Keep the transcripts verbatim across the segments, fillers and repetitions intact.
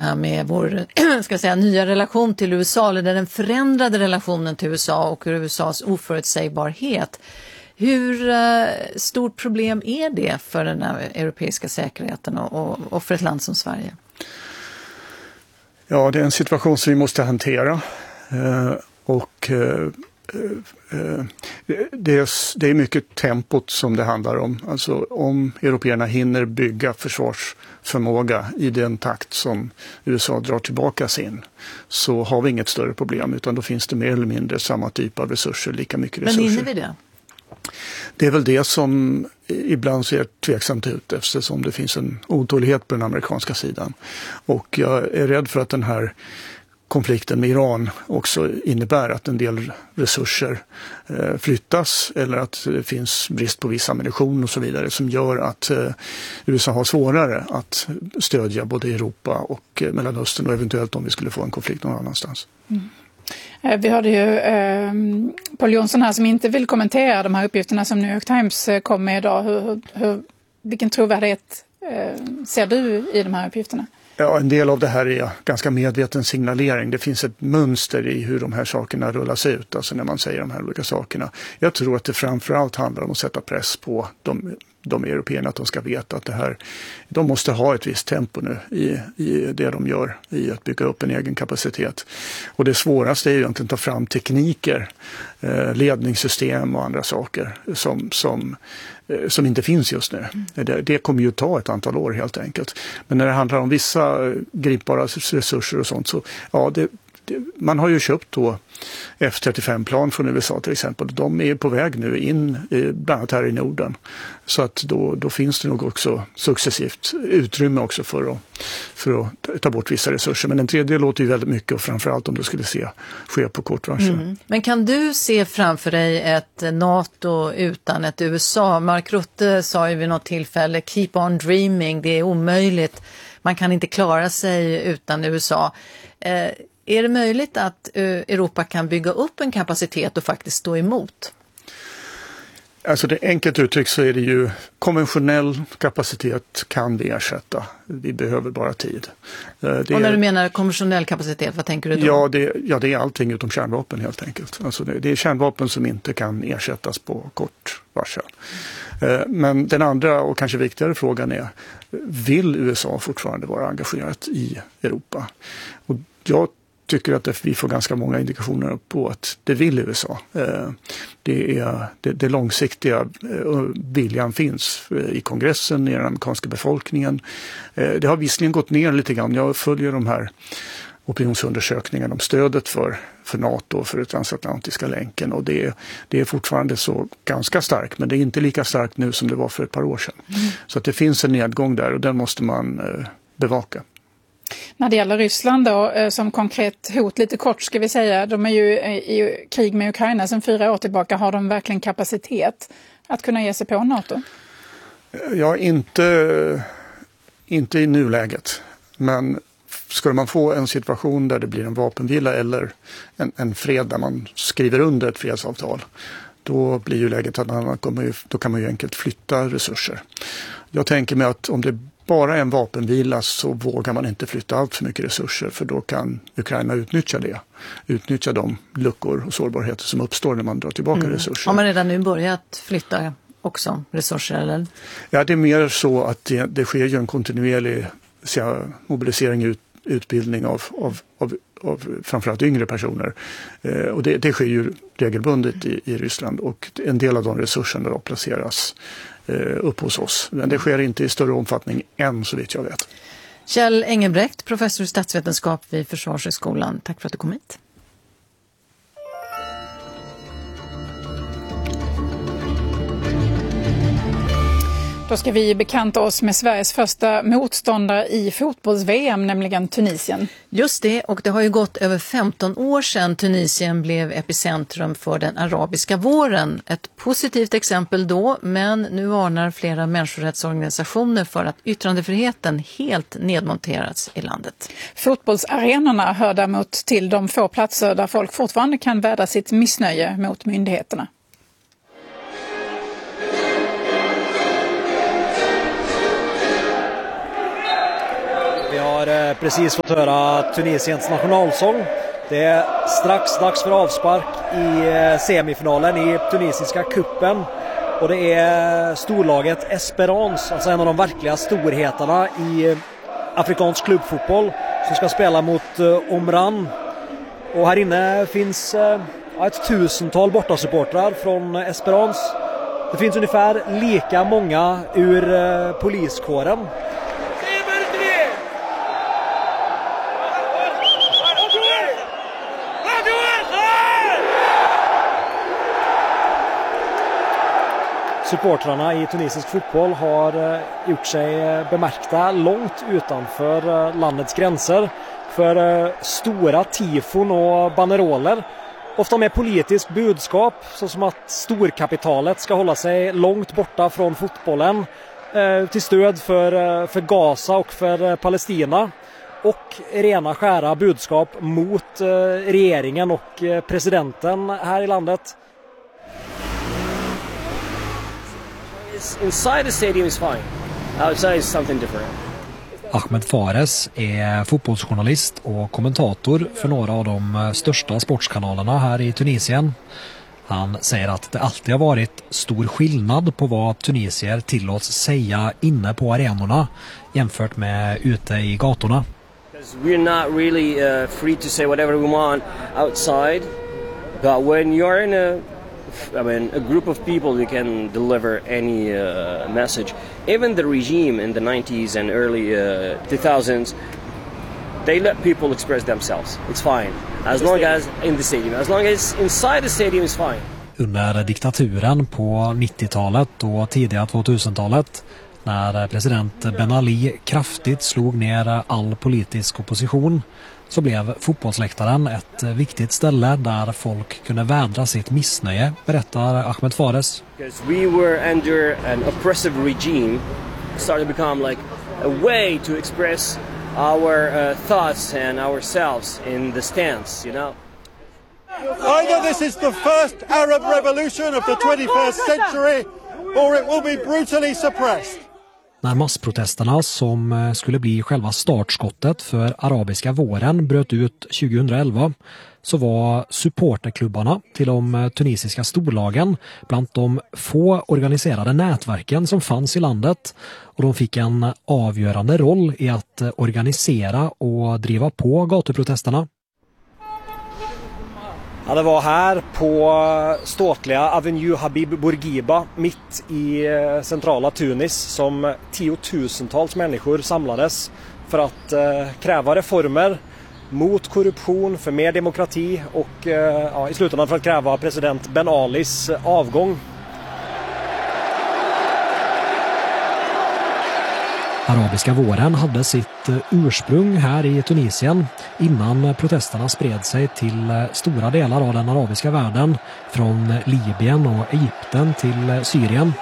här med vår ska jag säga, nya relation till U S A, eller den förändrade relationen till U S A och U S As oförutsägbarhet. Hur uh, stort problem är det för den här europeiska säkerheten och, och, och för ett land som Sverige? Ja, det är en situation som vi måste hantera. Uh, och uh, uh, det, är, det är mycket tempot som det handlar om. Alltså om européerna hinner bygga försvarsförmåga i den takt som U S A drar tillbaka sin, så har vi inget större problem, utan då finns det mer eller mindre samma typ av resurser, lika mycket resurser. Men hinner vi det? Det är väl det som ibland ser tveksamt ut, eftersom det finns en otålighet på den amerikanska sidan. Och jag är rädd för att den här konflikten med Iran också innebär att en del resurser eh, flyttas, eller att det finns brist på viss ammunition och så vidare, som gör att eh, U S A har svårare att stödja både Europa och eh, Mellanöstern, och eventuellt om vi skulle få en konflikt någon annanstans. Mm. Vi hörde ju eh, Paul Jonsson här som inte vill kommentera de här uppgifterna som New York Times kom med idag. Hur, hur, vilken trovärdighet eh, ser du i de här uppgifterna? Ja, en del av det här är ganska medveten signalering. Det finns ett mönster i hur de här sakerna rullas ut, alltså när man säger de här olika sakerna. Jag tror att det framförallt handlar om att sätta press på de, de européerna, att de ska veta att det här, de måste ha ett visst tempo nu i, i det de gör, i att bygga upp en egen kapacitet. Och det svåraste är ju egentligen att ta fram tekniker, eh, ledningssystem och andra saker som, som som inte finns just nu. Mm. Det, det kommer ju ta ett antal år helt enkelt. Men när det handlar om vissa gripbara resurser och sånt, så ja, det, det, man har ju köpt då F trettiofem-plan från U S A till exempel. De är på väg nu in, bland annat här i Norden. Så att då, då finns det nog också successivt utrymme också för att, för att ta bort vissa resurser. Men en tredje låter ju väldigt mycket, och framförallt om du skulle se ske på kort varsel. Mm. Men kan du se framför dig ett NATO utan ett U S A? Mark Rutte sa ju vid något tillfälle, keep on dreaming, det är omöjligt. Man kan inte klara sig utan U S A. Eh, Är det möjligt att Europa kan bygga upp en kapacitet och faktiskt stå emot? Alltså det enkelt uttryckt så är det ju konventionell kapacitet kan vi ersätta. Vi behöver bara tid. Det och när du menar konventionell kapacitet, vad tänker du då? Ja, det, ja, det är allting utom kärnvapen helt enkelt. Alltså det, det är kärnvapen som inte kan ersättas på kort varsel. Men den andra och kanske viktigare frågan är, vill U S A fortfarande vara engagerat i Europa? Och jag tycker att vi får ganska många indikationer på att det vill U S A. Det, är, det, det långsiktiga viljan finns i kongressen, i den amerikanska befolkningen. Det har visserligen gått ner lite grann. Jag följer de här opinionsundersökningarna om stödet för, för NATO och för den transatlantiska länken, och det, det är fortfarande så ganska starkt, men det är inte lika starkt nu som det var för ett par år sedan. Mm. Så att det finns en nedgång där, och den måste man bevaka. När det gäller Ryssland då, som konkret hot, lite kort ska vi säga, de är ju i krig med Ukraina sedan fyra år tillbaka. Har de verkligen kapacitet att kunna ge sig på NATO? Ja, inte, inte i nuläget. Men skulle man få en situation där det blir en vapenvila eller en, en fred där man skriver under ett fredsavtal, då blir ju läget att man kommer ju, då kan man ju enkelt flytta resurser. Jag tänker mig att om det bara en vapenvila så vågar man inte flytta allt för mycket resurser, för då kan Ukraina utnyttja det. Utnyttja de luckor och sårbarheter som uppstår när man drar tillbaka mm. resurser. Har man redan nu börjat flytta också resurser, eller? Ja, det är mer så att det, det sker ju en kontinuerlig säga, mobilisering ut, utbildning av, av, av, av framförallt yngre personer. Eh, och det, det sker ju regelbundet i, i Ryssland, och en del av de resurserna då placeras upp hos oss. Men det sker inte i större omfattning än så vitt jag vet. Kjell Engelbrekt, professor i statsvetenskap vid Försvarshögskolan. Tack för att du kom hit. Då ska vi bekanta oss med Sveriges första motståndare i fotbolls-V M, nämligen Tunisien. Just det, och det har ju gått över femton år sedan Tunisien blev epicentrum för den arabiska våren. Ett positivt exempel då, men nu varnar flera människorättsorganisationer för att yttrandefriheten helt nedmonterats i landet. Fotbollsarenorna hör däremot till de få platser där folk fortfarande kan vädra sitt missnöje mot myndigheterna. Vi har har precis fått höra Tunisiens nationalsång. Det är strax dags för avspark i semifinalen i tunisiska kuppen. Och det är storlaget Esperance, alltså en av de verkliga storheterna i afrikansk klubbfotboll, som ska spela mot Omran. Och här inne finns ett tusental bortasupportrar från Esperance. Det finns ungefär lika många ur poliskåren. Supportrarna i tunisisk fotboll har gjort sig bemärkta långt utanför landets gränser för stora tifon och banderoler, ofta med politiskt budskap, så som att storkapitalet ska hålla sig långt borta från fotbollen till stöd för, för Gaza och för Palestina, och rena skära budskap mot regeringen och presidenten här i landet. Inside the stadium is fine. Outside is something different. Ahmed Fares är fotbollsjournalist och kommentator för några av de största sportskanalerna här i Tunisien. Han säger att det alltid har varit stor skillnad på vad tunisier tillåts säga inne på arenorna jämfört med ute i gatorna. We're not really uh, free to say whatever we want outside, but when you're in a I mean, a group of people who can deliver any uh, message. Even the regime in the nineties and early uh, two thousands, they let people express themselves. It's fine. As long as in the stadium. As long as inside the stadium is fine. Under diktaturen på nittiotalet och tidiga tvåtusentalet, när president Ben Ali kraftigt slog ner all politisk opposition, så blev fotbollsläktaren ett viktigt ställe där folk kunde vädra sitt missnöje, berättar Ahmed Fares. Because we were under an oppressive regime, started to become like a way to express our uh, thoughts and ourselves in the stands, you know. Either this is the first Arab revolution of the twenty-first century, or it will be brutally suppressed. När massprotesterna som skulle bli själva startskottet för arabiska våren bröt ut tjugohundraelva, så var supporterklubbarna till de tunisiska storlagen bland de få organiserade nätverken som fanns i landet, och de fick en avgörande roll i att organisera och driva på gatuprotesterna. Ja, det var här på ståtliga Avenue Habib Bourguiba mitt i centrala Tunis som tiotusentals människor samlades för att eh, kräva reformer mot korruption, för mer demokrati och eh, ja, i slutändan för att kräva president Ben Alis avgång. Arabiska våren hade sitt ursprung här i Tunisien innan protesterna spred sig till stora delar av den arabiska världen, från Libyen och Egypten till Syrien.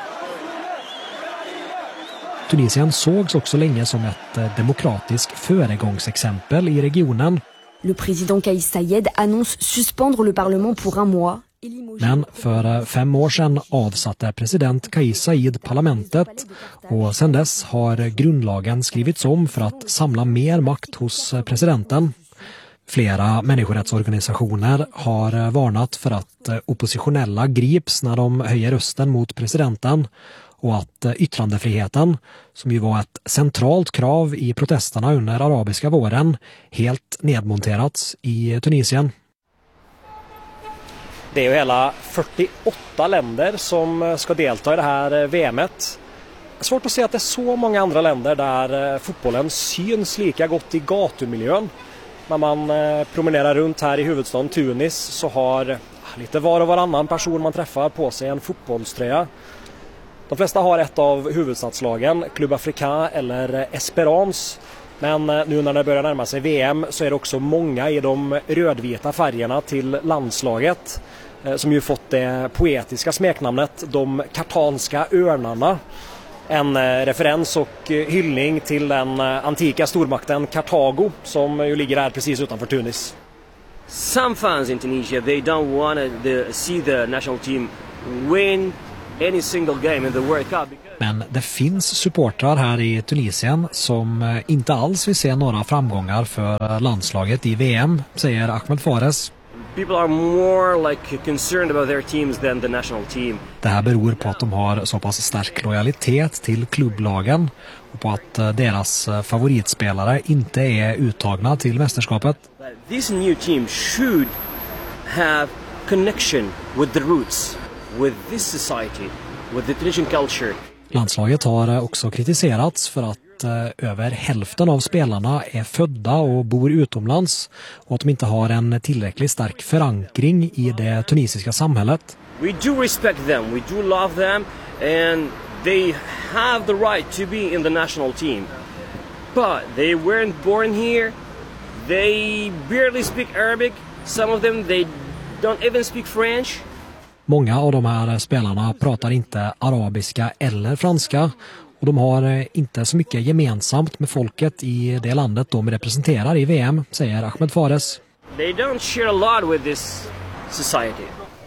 Tunisien sågs också länge som ett demokratiskt föregångsexempel i regionen. Le président Kais Saied annonce suspendre le parlement pour un mois. Men för fem år sedan avsatte president Kais Saied parlamentet, och sedan dess har grundlagen skrivits om för att samla mer makt hos presidenten. Flera människorättsorganisationer har varnat för att oppositionella grips när de höjer rösten mot presidenten, och att yttrandefriheten, som ju var ett centralt krav i protesterna under arabiska våren, helt nedmonterats i Tunisien. Det är ju hela fyrtioåtta länder som ska delta i det här V M-et. Svårt att se att det är så många andra länder där fotbollen syns lika gott i gatumiljön. När man promenerar runt här i huvudstaden Tunis så har lite var och varannan person man träffar på sig en fotbollströja. De flesta har ett av huvudstadslagen, Club Africain eller Esperance. Men nu när det börjar närma sig V M så är det också många i de rödvita färgerna till landslaget, som ju fått det poetiska smeknamnet de kartanska örnarna. En referens och hyllning till den antika stormakten Kartago som ju ligger här precis utanför Tunis. Some fans in Tunisia, they don't want to see the national team win any single game in the World Cup. Men det finns supportrar här i Tunisien som inte alls vill se några framgångar för landslaget i V M, säger Ahmed Fares. People are more like concerned about their teams than the national team. Det här beror på att de har så pass stark lojalitet till klubblagen och på att deras favoritspelare inte är uttagna till mästerskapet. This new team should have connection with the roots, with this society, with the Tunisian culture. Landslaget har också kritiserats för att över hälften av spelarna är födda och bor utomlands och att de inte har en tillräckligt stark förankring i det tunisiska samhället. We do respect them, we do love them and they have the right to be in the national team. But they weren't born here. They barely speak Arabic. Some of them they don't even speak French. Många av de här spelarna pratar inte arabiska eller franska och de har inte så mycket gemensamt med folket i det landet de representerar i V M, säger Ahmed Fares. They don't share a lot with this society.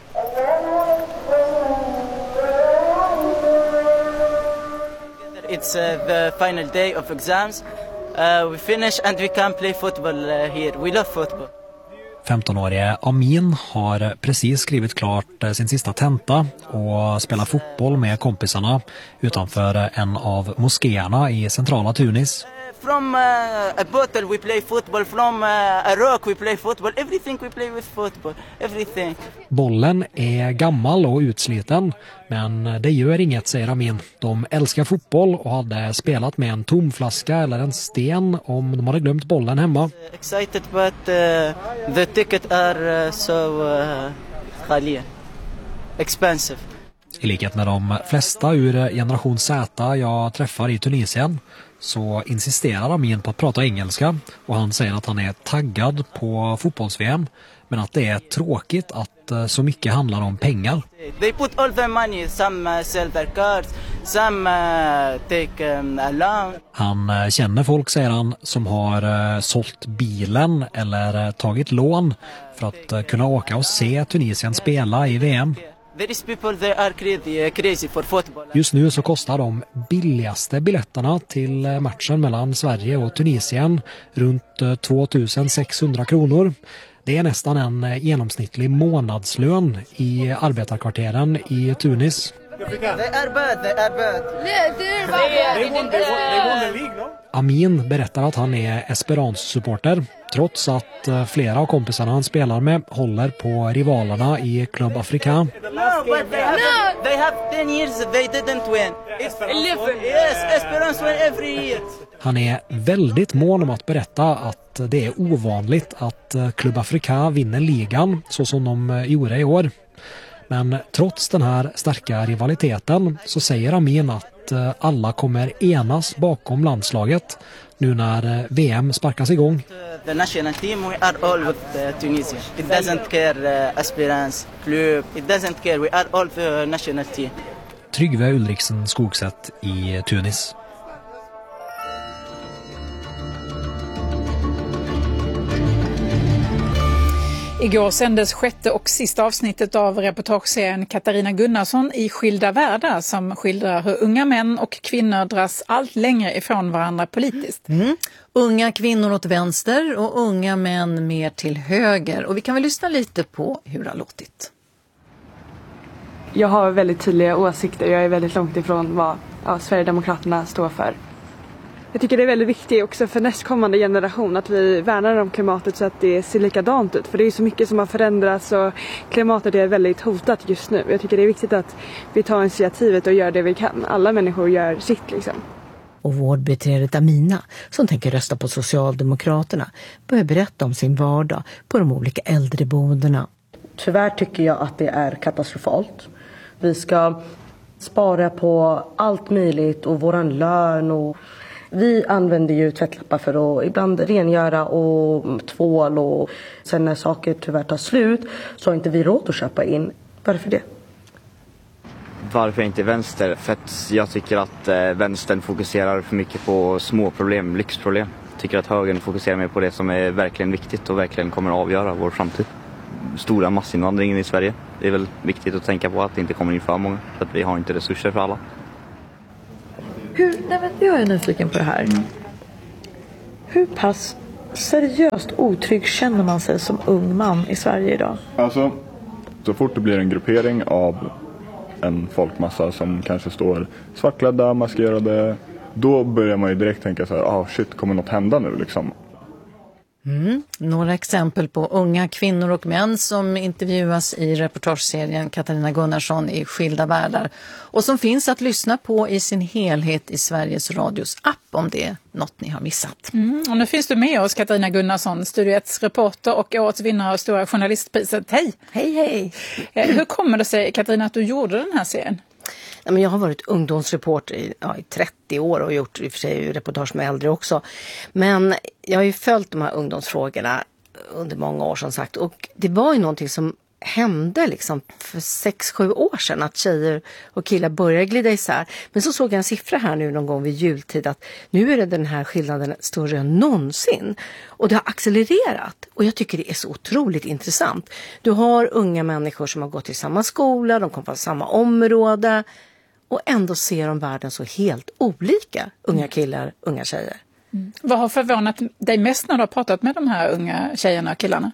It's uh, the final day of exams. Uh, we finish and we can play football uh, here. We love football. femtonårige Amin har precis skrivit klart sin sista tenta och spelar fotboll med kompisarna utanför en av moskéerna i centrala Tunis. From uh, a bottle we play football, from uh, a rock we play football, everything we play with football, everything. Bollen är gammal och utsliten, men det gör inget, säger Amin. De älskar fotboll och hade spelat med en tom flaska eller en sten om de hade glömt bollen hemma. Excited but uh, the ticket are uh, so uh, khaliya. Expensive. I likhet med de flesta ur generation Z jag träffar i Tunisien så insisterar Amin på att prata engelska och han säger att han är taggad på fotbolls-V M men att det är tråkigt att så mycket handlar om pengar. They put all the money, some uh, sell their cars, some uh, take um, a loan. Han känner folk, säger han, som har uh, sålt bilen eller uh, tagit lån för att uh, kunna åka och se Tunisien spela i V M. Just nu så kostar de billigaste biljetterna till matchen mellan Sverige och Tunisien runt tvåtusensexhundra kronor. Det är nästan en genomsnittlig månadslön i arbetarkvarteren i Tunis. Amin berättar att han är Esperance-supporter trots att flera av kompisarna han spelar med håller på rivalerna i Club Africa. No, but they have, no. They have ten years they didn't win. It's eleven. Yes, Esperance win every year. Han är väldigt mån om att berätta att det är ovanligt att Club Africa vinner ligan så som de gjorde i år. Men trots den här starka rivaliteten så säger Amin att alla kommer enas bakom landslaget nu när V M sparkas igång. The national team, we are all with uh, Tunisia. It doesn't care uh, Esperance, Club, it doesn't care. We are all the national team. Tryggve Ulriksen Skogsätt i Tunis. Igår sändes sjätte och sista avsnittet av reportageserien Katarina Gunnarsson i Skilda världar som skildrar hur unga män och kvinnor dras allt längre ifrån varandra politiskt. Mm. Unga kvinnor åt vänster och unga män mer till höger. Och vi kan väl lyssna lite på hur det har låtit. Jag har väldigt tydliga åsikter. Jag är väldigt långt ifrån vad ja, Sverigedemokraterna står för. Jag tycker det är väldigt viktigt också för nästkommande generation att vi värnar om klimatet så att det ser likadant ut. För det är så mycket som har förändrats och klimatet är väldigt hotat just nu. Jag tycker det är viktigt att vi tar initiativet och gör det vi kan. Alla människor gör sitt liksom. Och vårdbiträdet Amina, som tänker rösta på Socialdemokraterna, börjar berätta om sin vardag på de olika äldreboendena. Tyvärr tycker jag att det är katastrofalt. Vi ska spara på allt möjligt och våran lön och vi använder ju tvättlappar för att ibland rengöra och tvål och sen när saker tyvärr tar slut så har inte vi råd att köpa in. Varför det? Varför inte vänster? För att jag tycker att vänstern fokuserar för mycket på små problem, lyxproblem. Jag tycker att högern fokuserar mer på det som är verkligen viktigt och verkligen kommer att avgöra vår framtid. Stora massinvandringen i Sverige. Det är väl viktigt att tänka på att det inte kommer in för många. För att vi har inte resurser för alla. Hur, nej men jag är nyfiken på det här. Mm. Hur pass seriöst otrygg känner man sig som ung man i Sverige idag? Alltså, så fort det blir en gruppering av en folkmassa som kanske står svartklädda, maskerade, då börjar man ju direkt tänka så här, ah shit, kommer något hända nu liksom? Mm. Några exempel på unga kvinnor och män som intervjuas i reportageserien Katarina Gunnarsson i Skilda världar och som finns att lyssna på i sin helhet i Sveriges Radios app om det är något ni har missat. Mm. Och nu finns du med oss, Katarina Gunnarsson, Studio ett reporter och årets vinnare av Stora journalistpriset. Hej! Hej, hej! Hur kommer det sig, Katarina, att du gjorde den här serien? Jag har varit ungdomsreporter i, ja, i trettio år och gjort i och för sig reportage med äldre också. Men jag har ju följt de här ungdomsfrågorna under många år som sagt. Och det var ju någonting som hände liksom för sex, sju år sedan att tjejer och killar började glida isär. Men så såg jag en siffra här nu någon gång vid jultid att nu är det den här skillnaden större än någonsin. Och det har accelererat. Och jag tycker det är så otroligt intressant. Du har unga människor som har gått i samma skola, de kommer från samma område. Och ändå ser de världen så helt olika, unga killar, unga tjejer. Mm. Vad har förvånat dig mest när du har pratat med de här unga tjejerna och killarna?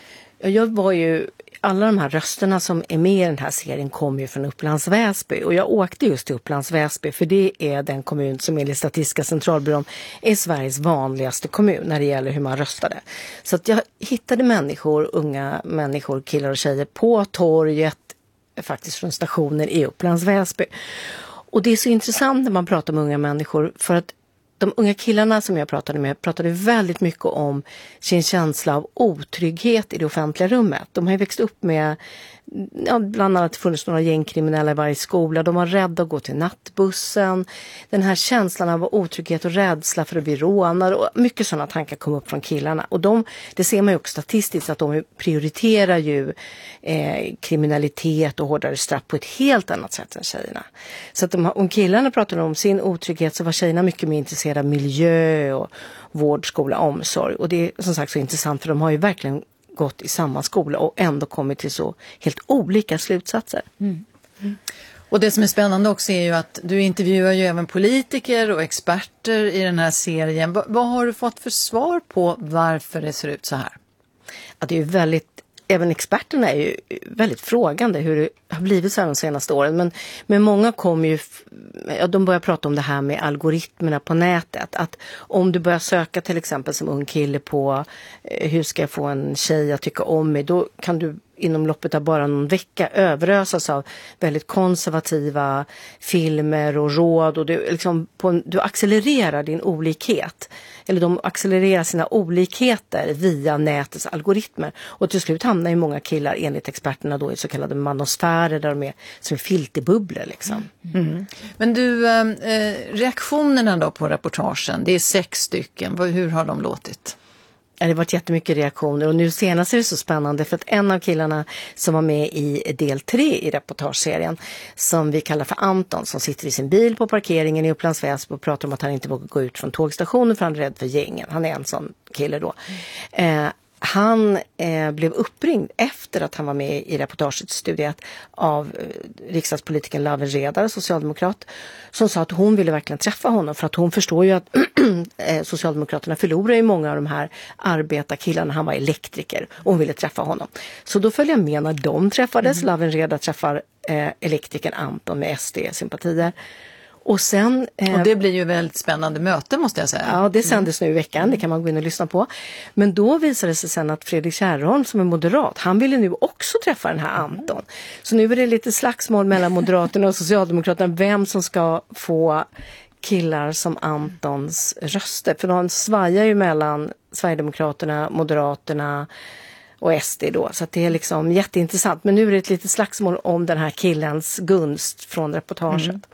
Jag var ju, alla de här rösterna som är med i den här serien kommer ju från Upplands Väsby. Och jag åkte just till Upplands Väsby för det är den kommun som enligt Statistiska centralbyrån är Sveriges vanligaste kommun när det gäller hur man röstade. Så att jag hittade människor, unga människor, killar och tjejer på torget, faktiskt från stationer i Upplands Väsby. Och det är så intressant när man pratar med unga människor för att de unga killarna som jag pratade med pratade väldigt mycket om sin känsla av otrygghet i det offentliga rummet. De har ju växt upp med, ja, bland annat funnits några gängkriminella i varje skola. De var rädda att gå till nattbussen. Den här känslan av otrygghet och rädsla för att bli rånad och mycket sådana tankar kom upp från killarna. Och de, det ser man ju också statistiskt att de prioriterar ju eh, kriminalitet och hårdare straff på ett helt annat sätt än tjejerna. Så att de, om killarna pratade om sin otrygghet så var tjejerna mycket mer intresserade av miljö och vård, skola, omsorg. Och det är som sagt så intressant för de har ju verkligen gått i samma skola och ändå kommit till så helt olika slutsatser. Mm. Mm. Och det som är spännande också är ju att du intervjuar ju även politiker och experter i den här serien. V- vad har du fått för svar på varför det ser ut så här? Ja, det är ju väldigt, även experterna är ju väldigt frågande hur det har blivit så här de senaste åren. Men, men många kommer ju, ja, de börjar prata om det här med algoritmerna på nätet. Att om du börjar söka till exempel som ung kille på eh, hur ska jag få en tjej att tycka om mig, då kan du inom loppet av bara någon vecka överösas av väldigt konservativa filmer och råd. Och du, liksom på, du accelererar din olikhet. Eller de accelererar sina olikheter via nätets algoritmer. Och till slut hamnar ju många killar enligt experterna då i så kallade manosfärer där de är som filterbubblor liksom. Mm. Men du, eh, reaktionerna då på reportagen, det är sex stycken. Hur har de låtit? Det har varit jättemycket reaktioner och nu senast är det så spännande för att en av killarna som var med i del tre i reportageserien som vi kallar för Anton som sitter i sin bil på parkeringen i Upplands Väsby och pratar om att han inte vågar gå ut från tågstationen för han är rädd för gängen. Han är en sån kille då. Mm. Eh, Han eh, blev uppringd efter att han var med i reportaget studiet av eh, riksdagspolitikern Lawen Redar, socialdemokrat, som sa att hon ville verkligen träffa honom för att hon förstår ju att eh, Socialdemokraterna förlorar ju många av de här arbetarkillarna. Han var elektriker och hon ville träffa honom. Så då följde jag med när de träffades. Mm. Lawen Redar träffar eh, elektrikern Anton med S D-sympatier. Och, sen, eh, och det blir ju väldigt spännande möte måste jag säga. Ja, det sändes nu i veckan, det kan man gå in och lyssna på. Men då visade det sig sen att Fredrik Kärrholm som är moderat, han ville nu också träffa den här Anton. Så nu är det lite slagsmål mellan Moderaterna och Socialdemokraterna, vem som ska få killar som Antons röster. För de svajar ju mellan Sverigedemokraterna, Moderaterna och S D då. Så att det är liksom jätteintressant. Men nu är det ett litet slagsmål om den här killens gunst från reportaget. Mm.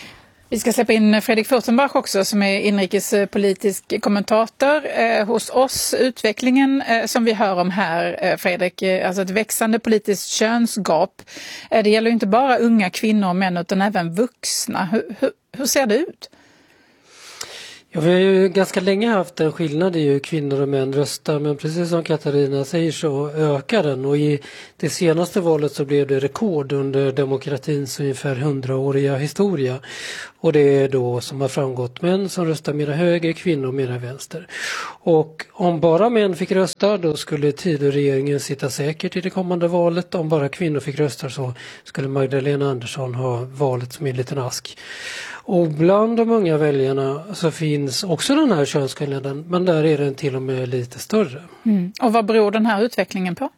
Vi ska släppa in Fredrik Furtenbach också som är inrikespolitisk kommentator eh, hos oss. Utvecklingen eh, som vi hör om här, eh, Fredrik, eh, alltså ett växande politiskt könsgap. Eh, det gäller ju inte bara unga kvinnor och män utan även vuxna. Hur, hur, hur ser det ut? Ja, vi har ju ganska länge haft en skillnad i hur kvinnor och män röstar, men precis som Katarina säger så ökar den, och i det senaste valet så blev det rekord under demokratins ungefär hundraåriga historia, och det är då som har framgått män som röstar mera höger, kvinnor mera vänster. Och om bara män fick rösta då skulle Tidöregeringen sitta säkert i det kommande valet. Om bara kvinnor fick rösta så skulle Magdalena Andersson ha valet som en liten ask. Och bland de unga väljarna så finns också den här könsskillnaden, men där är den till och med lite större. Mm. Och vad beror den här utvecklingen på?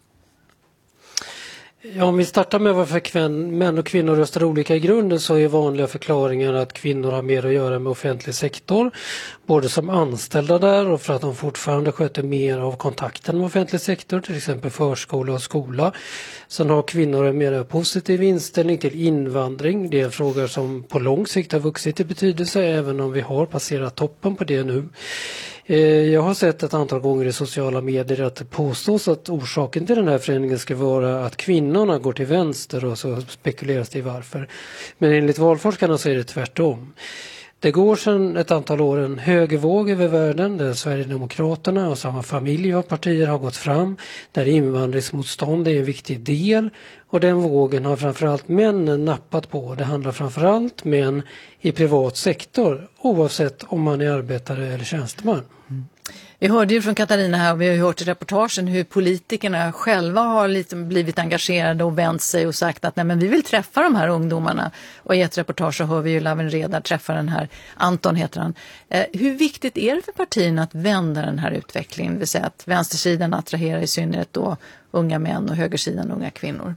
Ja, om vi startar med varför kvän, män och kvinnor röstar olika i grunden, så är vanliga förklaringar att kvinnor har mer att göra med offentlig sektor, både som anställda där och för att de fortfarande sköter mer av kontakten med offentlig sektor, till exempel förskola och skola. Sen har kvinnor en mer positiv inställning till invandring. Det är en fråga som på lång sikt har vuxit i betydelse, även om vi har passerat toppen på det nu. Jag har sett ett antal gånger i sociala medier att det påstås att orsaken till den här förändringen ska vara att kvinnorna går till vänster, och så spekuleras det i varför. Men enligt valforskarna så är det tvärtom. Det går sedan ett antal år en högervåg över världen där Sverigedemokraterna och samma familj av partier har gått fram, där invandringsmotstånd är en viktig del, och den vågen har framförallt männen nappat på. Det handlar framförallt män i privat sektor, oavsett om man är arbetare eller tjänsteman. Mm. Vi hörde ju från Katarina här, och vi har ju hört i reportagen hur politikerna själva har lite blivit engagerade och vänt sig och sagt att nej, men vi vill träffa de här ungdomarna. Och i ett reportage så hör vi ju Laven Redar träffa den här, Anton heter han. Eh, hur viktigt är det för partierna att vända den här utvecklingen? Det vill säga att vänstersidan attraherar i synnerhet då unga män och högersidan unga kvinnor.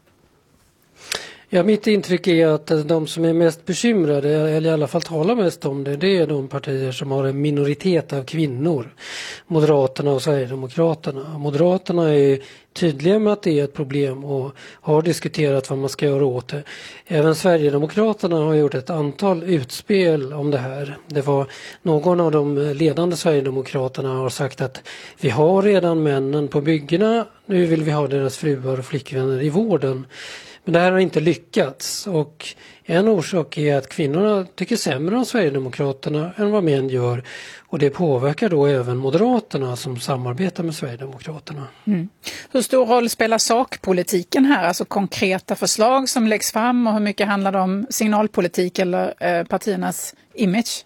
Ja, mitt intryck är att de som är mest bekymrade, eller i alla fall talar mest om det, det är de partier som har en minoritet av kvinnor. Moderaterna och Sverigedemokraterna. Moderaterna är tydliga med att det är ett problem och har diskuterat vad man ska göra åt det. Även Sverigedemokraterna har gjort ett antal utspel om det här. Det var någon av de ledande Sverigedemokraterna har sagt att vi har redan männen på byggena, nu vill vi ha deras fruar och flickvänner i vården. Men det här har inte lyckats, och en orsak är att kvinnorna tycker sämre om Sverigedemokraterna än vad män gör, och det påverkar då även Moderaterna som samarbetar med Sverigedemokraterna. Mm. Hur stor roll spelar sakpolitiken här, alltså konkreta förslag som läggs fram, och hur mycket handlar det om signalpolitik eller eh, partiernas image?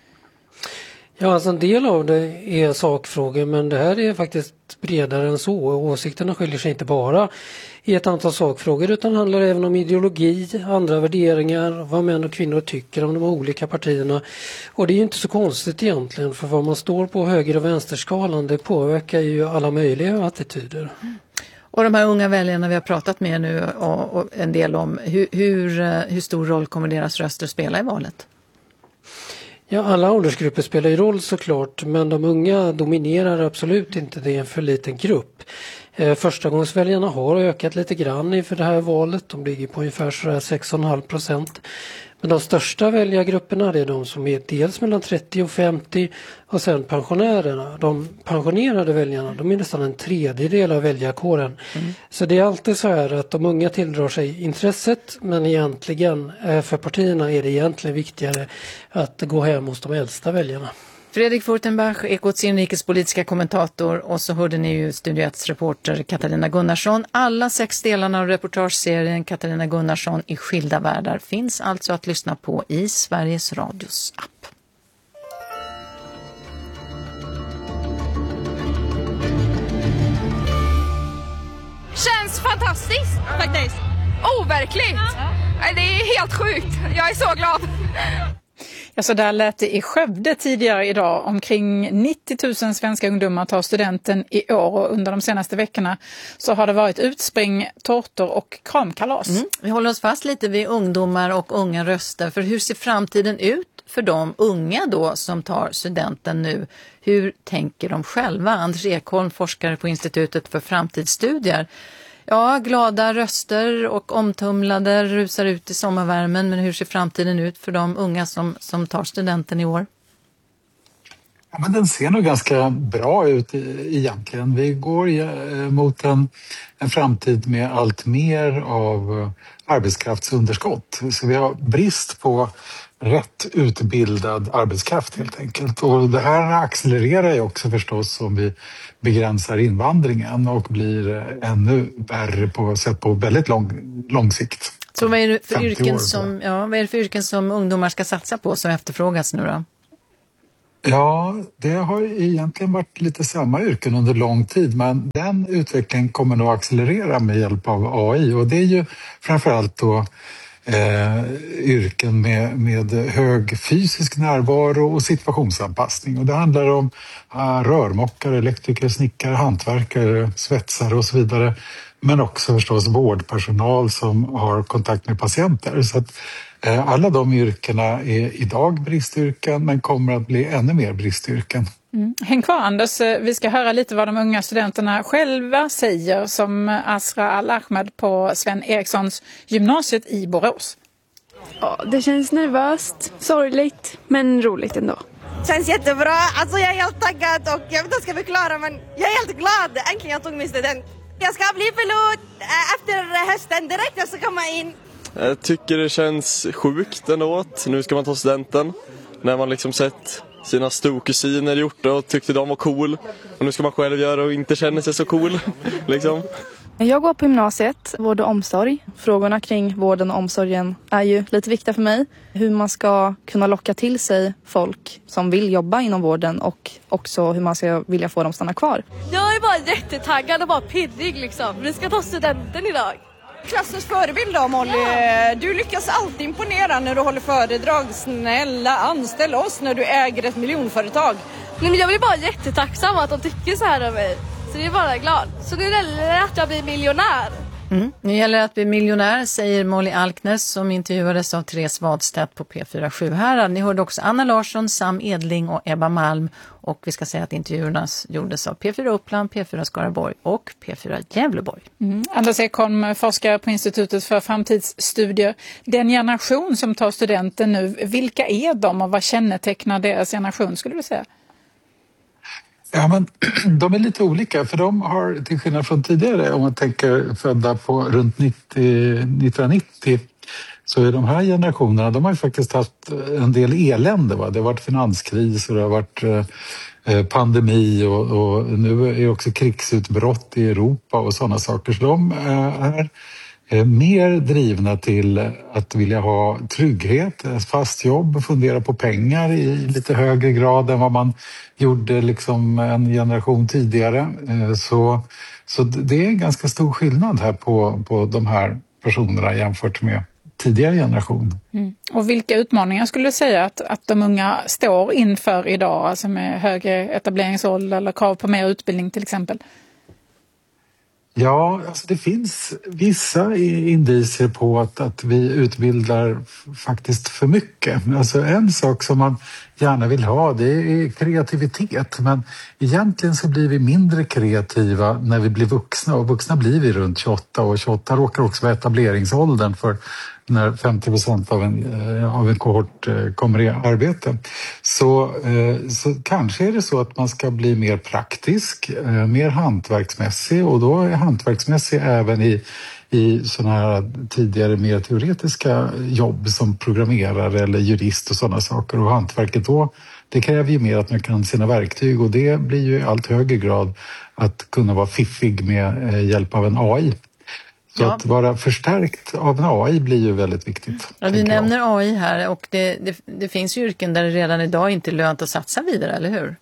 Ja, alltså en del av det är sakfrågor, men det här är faktiskt bredare än så. Åsikterna skiljer sig inte bara i ett antal sakfrågor, utan handlar även om ideologi, andra värderingar, vad män och kvinnor tycker om de olika partierna. Och det är ju inte så konstigt egentligen, för vad man står på höger- och vänsterskalan, det påverkar ju alla möjliga attityder. Mm. Och de här unga väljarna vi har pratat med nu och, och en del om, hur, hur, hur stor roll kommer deras röster spela i valet? Ja, alla åldersgrupper spelar ju roll såklart, men de unga dominerar absolut inte, det är en för liten grupp. Eh, förstagångsväljarna har ökat lite grann inför det här valet, de ligger på ungefär sex komma fem procent. Men de största väljargrupperna är de som är dels mellan trettio och femtio, och sen pensionärerna. De pensionerade väljarna, de är nästan en tredjedel av väljarkåren. Mm. Så det är alltid så här att de unga tilldrar sig intresset, men egentligen för partierna är det egentligen viktigare att gå hem hos de äldsta väljarna. Fredrik Furtenbach, Ekots inrikespolitiska kommentator, och så hörde ni ju Studio ett reporter Katarina Gunnarsson. Alla sex delarna av reportageserien Katarina Gunnarsson i skilda världar finns alltså att lyssna på i Sveriges Radios app. Känns fantastiskt faktiskt. Overkligt. Det är helt sjukt. Jag är så glad. Ja, så där lät det i Skövde tidigare idag. Omkring nittio tusen svenska ungdomar tar studenten i år, och under de senaste veckorna så har det varit utspring, tårtor och kramkalas. Mm. Vi håller oss fast lite vid ungdomar och unga röster, för hur ser framtiden ut för de unga då som tar studenten nu? Hur tänker de själva? Anders Ekholm, forskare på Institutet för framtidsstudier. Ja, glada röster och omtumlade rusar ut i sommarvärmen, men hur ser framtiden ut för de unga som, som tar studenten i år? Ja, men den ser nog ganska bra ut egentligen. Vi går mot en, en framtid med allt mer av arbetskraftsunderskott. Så vi har brist på rätt utbildad arbetskraft helt enkelt. Och det här accelererar ju också förstås om vi begränsar invandringen och blir ännu värre på, sett på väldigt lång, lång sikt. Så vad är det för yrken som, ja, vad är det för yrken som ungdomar ska satsa på som efterfrågas nu då? Ja, det har egentligen varit lite samma yrken under lång tid, men den utvecklingen kommer nog accelerera med hjälp av A I, och det är ju framförallt då eh, yrken med, med hög fysisk närvaro och situationsanpassning. Och det handlar om eh, rörmokare, elektriker, snickare, hantverkare, svetsare och så vidare. Men också förstås vårdpersonal som har kontakt med patienter. Så att eh, alla de yrkena är idag bristyrken, men kommer att bli ännu mer bristyrken. Mm. Häng kvar Anders, vi ska höra lite vad de unga studenterna själva säger, som Asra Al-Ahmed på Sven Erikssons gymnasiet i Borås. Ja, det känns nervöst, sorgligt, men roligt ändå. Känns jättebra, alltså jag är helt taggad och jag vet inte vad jag ska förklara, men jag är helt glad. Äntligen jag tog min student. Jag ska bli pilot efter hösten, direkt jag ska komma in. Jag tycker det känns sjukt ändå att nu ska man ta studenten. När man liksom sett sina storkusiner gjort det och tyckte de var cool. Och nu ska man själv göra och inte känna sig så cool. liksom. Jag går på gymnasiet, vård och omsorg. Frågorna kring vården och omsorgen är ju lite viktiga för mig. Hur man ska kunna locka till sig folk som vill jobba inom vården och också hur man ska vilja få dem att stanna kvar. Jag är bara jättetaggad och bara pirrig liksom. Vi ska ta studenten idag. Klassens förebild då Molly, ja. Du lyckas alltid imponera när du håller föredrag. Snälla, anställ oss när du äger ett miljonföretag. Men jag blir bara jättetacksam att de tycker så här om mig. Så det är bara glad. Så nu gäller det att jag blir miljonär. Mm. Nu gäller det att bli miljonär, säger Molly Alknes som intervjuades av Therese Wadstedt på P fyra Sjuhärad. Ni hörde också Anna Larsson, Sam Edling och Ebba Malm. Och vi ska säga att intervjuerna gjordes av P fyra Uppland, P fyra Skaraborg och P fyra Gävleborg. Mm. Anders Ekholm, forskare på Institutet för framtidsstudier. Den generation som tar studenten nu, vilka är de och vad kännetecknar deras generation skulle du säga? Ja, men de är lite olika, för de har till skillnad från tidigare, om man tänker födda på runt nittio, nittonhundranittio, så är de här generationerna, de har ju faktiskt haft en del elände. Va? Det har varit finanskris och det har varit eh, pandemi och, och nu är det också krigsutbrott i Europa och sådana saker. Så de eh, är eh, mer drivna till att vilja ha trygghet, fast jobb, fundera på pengar i lite högre grad än vad man gjorde liksom en generation tidigare. Eh, så, så det är en ganska stor skillnad här på, på de här personerna jämfört med tidigare generation. Mm. Och vilka utmaningar skulle du säga att, att de unga står inför idag, alltså med högre etableringsålder eller krav på mer utbildning till exempel? Ja, alltså det finns vissa indicier på att, att vi utbildar faktiskt för mycket. Alltså en sak som man gärna vill ha, det är kreativitet. Men egentligen så blir vi mindre kreativa när vi blir vuxna. Och vuxna blir vi runt tjugoåtta, och tjugoåtta råkar också vara etableringsåldern för när femtio procent av en, av en kohort kommer i arbete. Så, så kanske är det så att man ska bli mer praktisk, mer hantverksmässig, och då är hantverksmässig även i, i sådana här tidigare mer teoretiska jobb som programmerare eller jurist och sådana saker. Och hantverket då, det kräver ju mer att man kan sina verktyg, och det blir ju i allt högre grad att kunna vara fiffig med hjälp av en A I. Så ja. Att vara förstärkt av en A I blir ju väldigt viktigt. Ja, du nämner jag. A I här, och det, det, det finns ju yrken där det redan idag inte är lönt att satsa vidare, eller hur?